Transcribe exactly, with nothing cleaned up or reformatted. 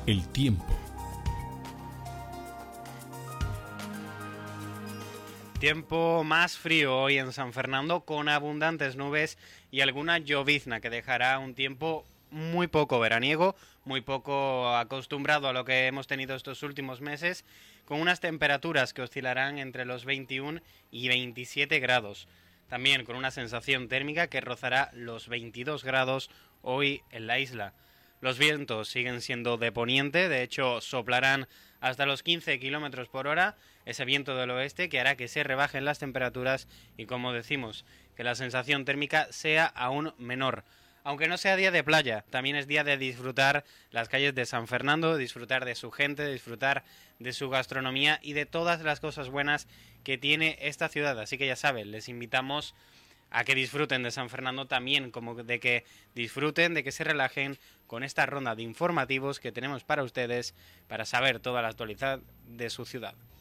El tiempo. Tiempo más frío hoy en San Fernando, con abundantes nubes y alguna llovizna que dejará un tiempo muy poco veraniego, muy poco acostumbrado a lo que hemos tenido estos últimos meses, con unas temperaturas que oscilarán entre los veintiuno y veintisiete grados. También con una sensación térmica que rozará los veintidós grados hoy en la isla. Los vientos siguen siendo de poniente, de hecho soplarán hasta los quince kilómetros por hora, ese viento del oeste que hará que se rebajen las temperaturas y, como decimos, que la sensación térmica sea aún menor. Aunque no sea día de playa, también es día de disfrutar las calles de San Fernando, disfrutar de su gente, disfrutar de su gastronomía y de todas las cosas buenas que tiene esta ciudad. Así que ya saben, les invitamos a que disfruten de San Fernando, también como de que disfruten, de que se relajen con esta ronda de informativos que tenemos para ustedes para saber toda la actualidad de su ciudad.